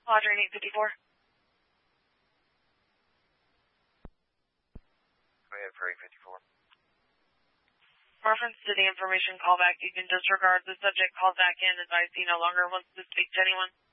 Quadrant 854. Go ahead for 854. Reference to the information callback, you can disregard the subject called back in, advised he no longer wants to speak to anyone.